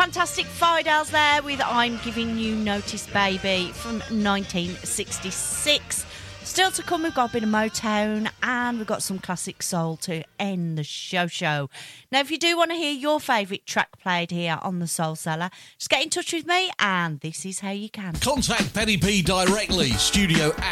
fantastic Fidels there with I'm Giving You Notice Baby from 1966. Still to come, we've got a bit of Motown and we've got some classic soul to end the show. Now, if you do want to hear your favourite track played here on the Soul Cellar, just get in touch with me and this is how you can. Contact Penny P directly, studio